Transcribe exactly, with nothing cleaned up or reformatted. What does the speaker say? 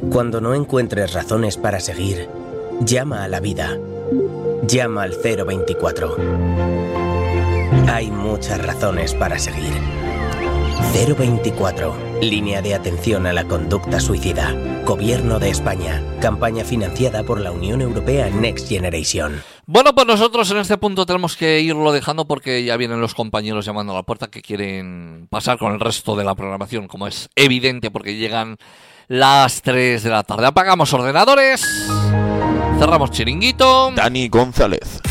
Cuando no encuentres razones para seguir, llama a la vida. Llama al cero veinticuatro. Hay muchas razones para seguir. cero veinticuatro. Línea de atención a la conducta suicida. Gobierno de España. Campaña financiada por la Unión Europea Next Generation. Bueno, pues nosotros en este punto tenemos que irlo dejando porque ya vienen los compañeros llamando a la puerta que quieren pasar con el resto de la programación, como es evidente porque llegan las tres de la tarde. Apagamos ordenadores, cerramos chiringuito. Dani González.